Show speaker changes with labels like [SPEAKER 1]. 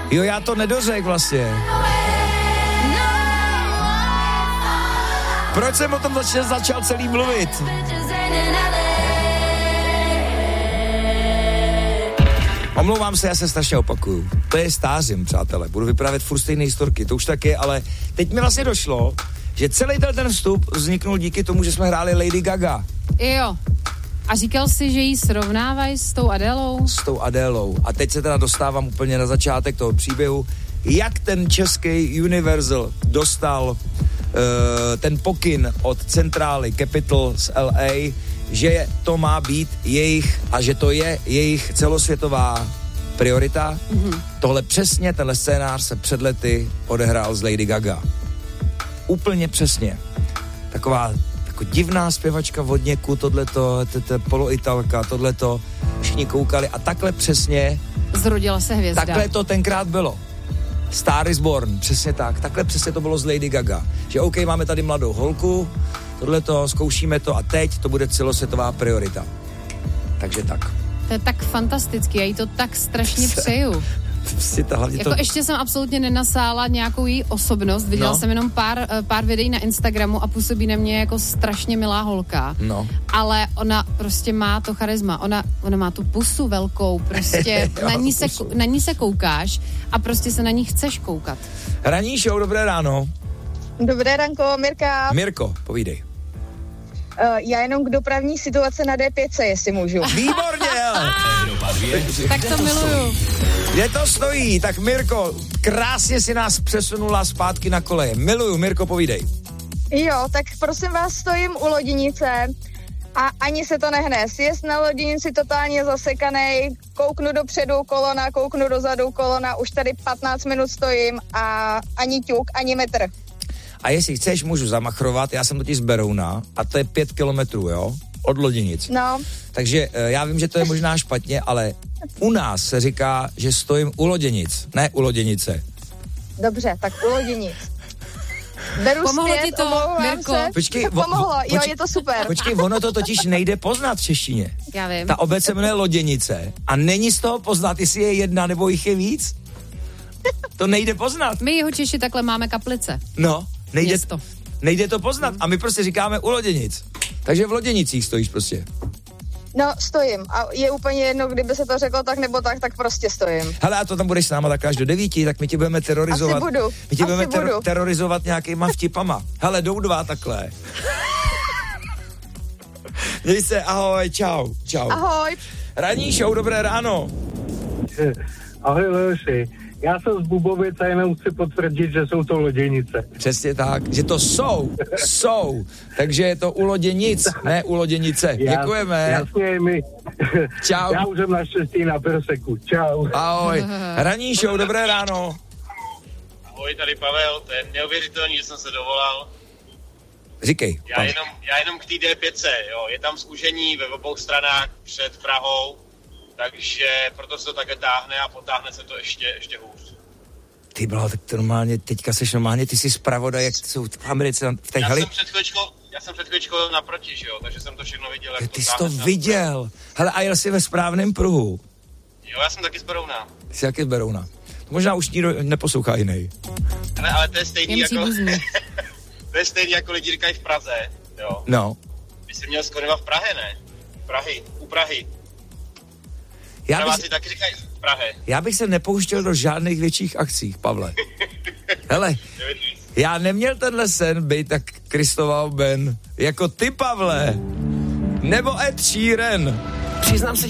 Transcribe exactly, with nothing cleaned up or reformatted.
[SPEAKER 1] Jo, já to nedořek vlastně. Proč jsem o tom začal, začal celý mluvit? Omlouvám se, já se strašně opakuju. To je stářím, přátelé. Budu vyprávět furt stejné historky, to už tak je, ale teď mi vlastně došlo, že celý ten vstup vzniknul díky tomu, že jsme hráli Lady Gaga.
[SPEAKER 2] Jo. A říkal jsi, že ji srovnávají s tou Adélou?
[SPEAKER 1] S tou Adélou. A teď se teda dostávám úplně na začátek toho příběhu, jak ten český Universal dostal uh, ten pokyn od centrály Capitol z L A, že to má být jejich a že to je jejich celosvětová priorita. Mm-hmm. Tohle přesně, tenhle scénář se před lety odehrál s Lady Gaga. Úplně přesně. Taková jako divná zpěvačka od něku, tohleto, poloitalka, tohleto, všichni koukali a takhle přesně
[SPEAKER 2] zrodila se hvězda.
[SPEAKER 1] Takhle to tenkrát bylo. Star is Born, přesně tak. Takhle přesně to bylo s Lady Gaga. Že OK, máme tady mladou holku, tohleto, zkoušíme to a teď to bude celosvětová priorita. Takže tak.
[SPEAKER 2] To je tak fantastický, já jí to tak strašně přeju. Jako to... ještě jsem absolutně nenasála nějakou její osobnost, viděla no. jsem jenom pár, pár videí na Instagramu a působí na mě jako strašně milá holka.
[SPEAKER 1] No.
[SPEAKER 2] Ale ona prostě má to charisma, ona, ona má tu pusu velkou, prostě na, ní se, na ní se koukáš a prostě se na ní chceš koukat.
[SPEAKER 1] Ranní show, dobré ráno.
[SPEAKER 3] Dobré ranko, Mirka.
[SPEAKER 1] Mirko, povídej.
[SPEAKER 3] Uh, já jenom k dopravní situace na D pět, jestli můžu.
[SPEAKER 1] Výborně!
[SPEAKER 2] Tak to miluju.
[SPEAKER 1] Kde to stojí? Tak Mirko, krásně si nás přesunula zpátky na koleje. Miluju, Mirko, povídej.
[SPEAKER 3] Jo, tak prosím vás, stojím u loděnice a ani se to nehne. Sjezd na loděnici totálně zasekanej, kouknu dopředu kolona, kouknu dozadu kolona, už tady patnáct minut stojím a ani ťuk, ani metr.
[SPEAKER 1] A jestli chceš, můžu zamachrovat, já jsem totiž z Berouna a to je pět kilometrů, jo? Od Loděnic.
[SPEAKER 3] No.
[SPEAKER 1] Takže já vím, že to je možná špatně, ale u nás se říká, že stojím u Loděnic, ne u Loděnice.
[SPEAKER 3] Dobře, tak u Loděnic. Beru
[SPEAKER 2] pomohlo
[SPEAKER 3] zpět,
[SPEAKER 2] ti to, Mirko?
[SPEAKER 3] Se.
[SPEAKER 1] Počkej,
[SPEAKER 3] to pomohlo,
[SPEAKER 1] vo,
[SPEAKER 3] jo, je to super.
[SPEAKER 1] Počkej, ono to totiž nejde poznat v češtině.
[SPEAKER 2] Já vím.
[SPEAKER 1] Ta obec se jmenuje Loděnice a není z toho poznat, jestli je jedna nebo jich je víc. To nejde poznat.
[SPEAKER 2] My jeho Češi takhle máme Kaplice.
[SPEAKER 1] No, nejde,
[SPEAKER 2] Město.
[SPEAKER 1] nejde to poznat a my prostě říkáme u Loděnic. Takže v Loděnicích stojíš prostě.
[SPEAKER 3] No, stojím. A je úplně jedno, kdyby se to řeklo tak nebo tak, tak prostě stojím.
[SPEAKER 1] Hele, a to tam budeš s náma tak až do devíti, tak my tě budeme terorizovat.
[SPEAKER 3] Asi budu.
[SPEAKER 1] My tě
[SPEAKER 3] Asi
[SPEAKER 1] budeme ter-
[SPEAKER 3] budu.
[SPEAKER 1] terorizovat nějakýma vtipama. Hele, jdou dva takhle. Měj se, ahoj, čau, čau.
[SPEAKER 3] Ahoj.
[SPEAKER 1] Ranní show, dobré ráno.
[SPEAKER 4] Ahoj, Leoši. Já jsem z Bubovic a jenom chci potvrdit, že jsou to Loděnice.
[SPEAKER 1] Přesně tak, že to jsou, jsou. Takže je to u Loděnic, ne u Loděnice. Děkujeme.
[SPEAKER 4] Jasně, my.
[SPEAKER 1] Čau.
[SPEAKER 4] Já už jsem naštěstí na Perseku. Čau.
[SPEAKER 1] Ahoj. Ranní show, dobré ráno.
[SPEAKER 5] Ahoj, tady Pavel, to je neuvěřitelný, že jsem se dovolal.
[SPEAKER 1] Říkej.
[SPEAKER 5] Já jenom, já jenom k té D pět, jo, je tam zúžení ve obou stranách před Prahou, takže proto se to také táhne a potáhne se to ještě, ještě hůř.
[SPEAKER 1] Ty bylo, tak to normálně, teďka seš normálně, ty jsi zpravodaj, jak jsou v Americe, v té
[SPEAKER 5] já
[SPEAKER 1] hali...
[SPEAKER 5] Jsem před chvíličkou, já jsem před chvíličkou naproti, že jo, takže jsem to všechno viděl. Jak
[SPEAKER 1] ty
[SPEAKER 5] to
[SPEAKER 1] jsi to viděl. Hele, a jel jsi ve správném pruhu.
[SPEAKER 5] Jo, já jsem taky z Berouna.
[SPEAKER 1] Ty jsi taky z Berouna. Možná už nikdo neposlouchá jiný.
[SPEAKER 5] Ale, ale to je stejný jako... to je stejný jako lidi říkají v Praze, jo.
[SPEAKER 1] No.
[SPEAKER 5] Ty jsi měl skoro v Prahe, ne? Prahy, u Prahy.
[SPEAKER 1] Já bych,
[SPEAKER 5] si taky říkají v Prahe.
[SPEAKER 1] Já bych se nepouštěl do žádných větších akcí, Pavle. Hele, já neměl tenhle sen být tak Kristova Ben jako ty, Pavle. Nebo Ed Sheeran. Přiznám se,